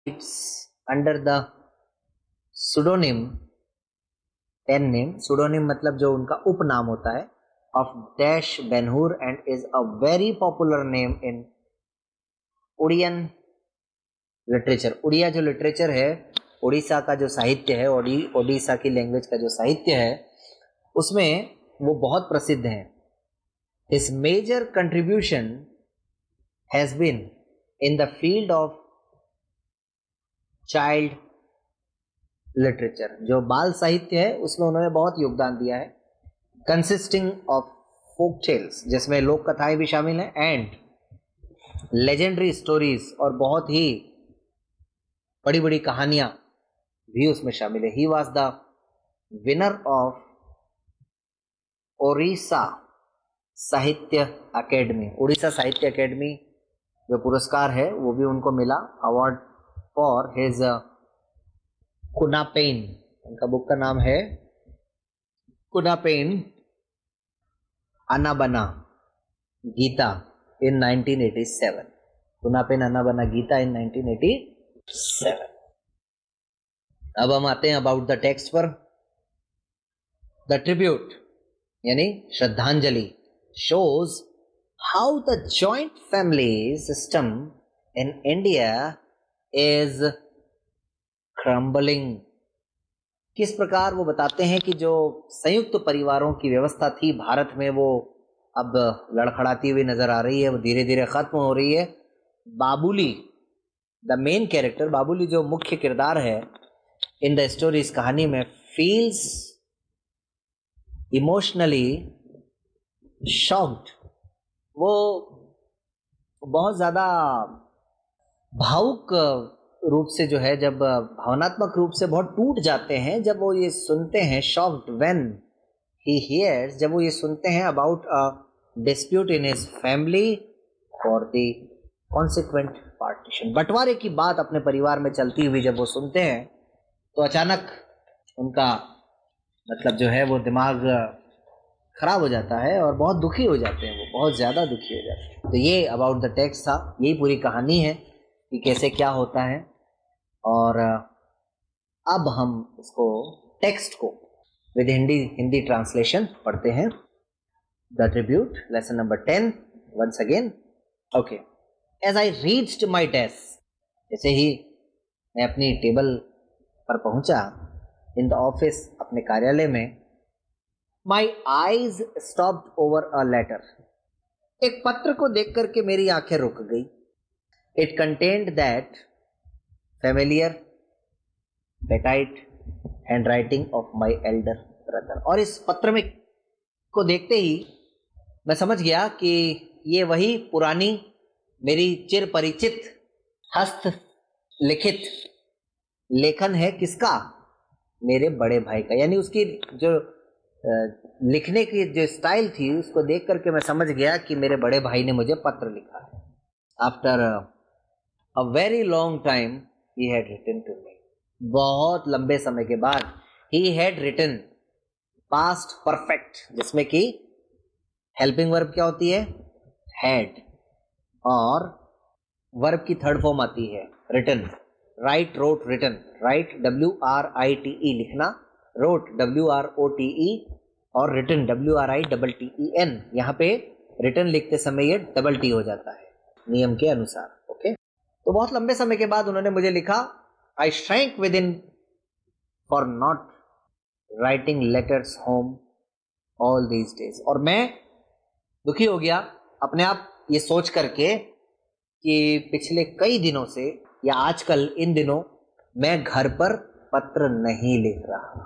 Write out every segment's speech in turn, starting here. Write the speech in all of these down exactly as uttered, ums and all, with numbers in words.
It's under the pseudonym pen name, pseudonym मतलब जो उनका उपनाम होता है, of Dash Ben-Hur, and is a very popular name in Odiyan literature. Odia जो लिटरेचर है, उड़ीसा का जो साहित्य है, ओडी ओडिशा की लैंग्वेज का जो साहित्य है, उसमें वो बहुत प्रसिद्ध है. His major contribution has been in the field of child literature. जो बाल साहित्य है उसमें उन्होंने बहुत योगदान दिया है. Consisting of folk tales, जिसमें लोक कथाएं भी शामिल हैं, and legendary stories, और बहुत ही बड़ी बड़ी कहानियां भी उसमें शामिल है. He was the winner of Odisha साहित्य अकेडमी, उड़ीसा साहित्य अकेडमी जो पुरस्कार है वो भी उनको मिला. अवार्ड फॉर हिज कुनापेन, उनका बुक का नाम है कुनापेन अनाबना Gita in nineteen eighty seven. कुनापेन अनाबना Gita in nineteen eighty seven. अब हम आते हैं अबाउट द टेक्स्ट पर. द ट्रिब्यूट यानी श्रद्धांजलि shows how the joint family system in India is crumbling. किस प्रकार वो बताते हैं कि जो संयुक्त परिवारों की व्यवस्था थी भारत में वो अब लड़खड़ाती हुई नजर आ रही है, वो धीरे धीरे खत्म हो रही है. Babuli the main character, Babuli जो मुख्य किरदार है इन द स्टोरी, इस कहानी में, फील्स इमोशनली शॉक्ड. वो बहुत ज्यादा भावुक रूप से जो है, जब भावनात्मक रूप से बहुत टूट जाते हैं जब वो ये सुनते हैं. शॉक्ड व्हेन ही हियर्स, जब वो ये सुनते हैं about a dispute in his family for the consequent partition. बंटवारे की बात अपने परिवार में चलती हुई जब वो सुनते हैं तो अचानक उनका मतलब जो है वो दिमाग खराब हो जाता है और बहुत दुखी हो जाते हैं, वो बहुत ज़्यादा दुखी हो जाते हैं. तो ये अबाउट द टेक्स्ट था, यही पूरी कहानी है कि कैसे क्या होता है. और अब हम इसको टेक्स्ट को विद हिंदी हिंदी ट्रांसलेशन पढ़ते हैं. The tribute, lesson number ten, once again. Okay. As I reached my desk, जैसे ही मैं अपनी टेबल पर पहुंचा, इन द ऑफिस, अपने कार्यालय में, My eyes stopped over a letter. एक पत्र को देख करके मेरी आंखें रुक गई. It contained that familiar, petite handwriting of my elder brother. और इस पत्र में को देखते ही मैं समझ गया कि ये वही पुरानी मेरी चिर परिचित हस्त लिखित लेखन है. किसका? मेरे बड़े भाई का. यानी उसकी जो लिखने की जो स्टाइल थी उसको देख करके मैं समझ गया कि मेरे बड़े भाई ने मुझे पत्र लिखा है. After a very long time he had written to me. बहुत लंबे समय के बाद he had written, past perfect, जिसमें कि हेल्पिंग वर्ब क्या होती है? हैड. और वर्ब की थर्ड फॉर्म आती है written. Right, road, written. Right W R I T E लिखना, road W R O T E, और written W R I double T E N. यहाँ पे रिटन लिखते समय ये डबल टी हो जाता है नियम के अनुसार. ओके. तो बहुत लंबे समय के बाद उन्होंने मुझे लिखा, आई shrank with in for not writing letters home all these days. और मैं दुखी हो गया अपने आप ये सोच करके कि पिछले कई दिनों से या आजकल इन दिनों मैं घर पर पत्र नहीं लिख रहा.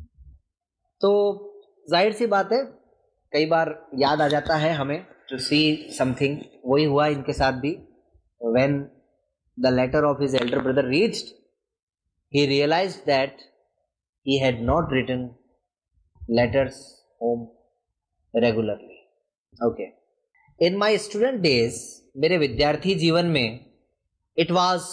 तो जाहिर सी बात है, कई बार याद आ जाता है हमें टू सी समथिंग. वही हुआ इनके साथ भी. When the letter of his Elder brother reached, he realised that he had not written letters home regularly. Okay. In my student days, मेरे विद्यार्थी जीवन में, it was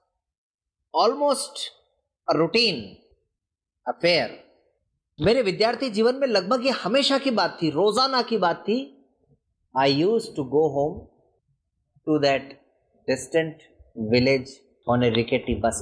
almost a routine affair. मेरे विद्यार्थी जीवन में लगभग ये हमेशा की बात थी, रोजाना की बात थी. I used to go home to that distant village on a rickety bus